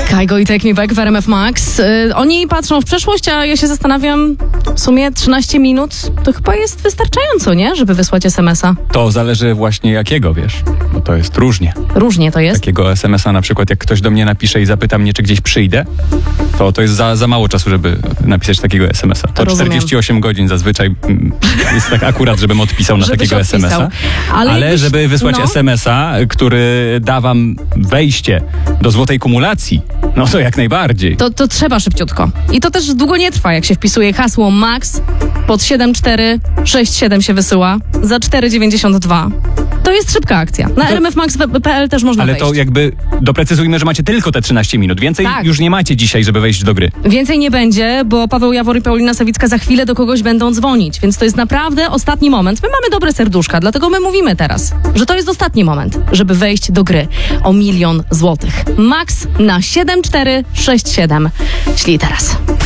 Kajgo i Take Me Back w RMF Max. Oni patrzą w przeszłość, a ja się zastanawiam, w sumie 13 minut to chyba jest wystarczająco, nie? Żeby wysłać SMS-a. To zależy właśnie jakiego, wiesz, bo to jest różnie. Różnie to jest. Takiego SMS-a na przykład, jak ktoś do mnie napisze i zapyta mnie, czy gdzieś przyjdę, to jest za mało czasu, żeby napisać takiego SMS-a. To Rozumiem. 48 godzin zazwyczaj jest tak akurat, żebym odpisał na Żebyś takiego odpisał. SMS-a. Ale żeby wysłać no. SMS-a, który da wam wejście do złotej kumulacji, no to jak najbardziej. To trzeba szybciutko. I to też długo nie trwa, jak się wpisuje hasło MAX pod 7467 się wysyła za 4,92. To jest szybka akcja. Na rmfmax.pl też można Ale wejść. to jakby doprecyzujmy, że macie tylko te 13 minut. Więcej Tak. już nie macie dzisiaj, żeby wejść do gry. Więcej nie będzie, bo Paweł Jawor i Paulina Sawicka za chwilę do kogoś będą dzwonić, więc to jest naprawdę ostatni moment. My mamy dobre serduszka, dlatego my mówimy teraz, że to jest ostatni moment, żeby wejść do gry o 1 000 000 złotych. Max na 7467. Ślij teraz.